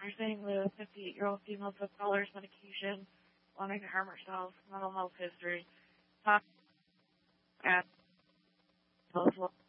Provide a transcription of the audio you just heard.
are saying the 58-year-old female took Feller's medication, wanting to harm herself, mental health history, talk at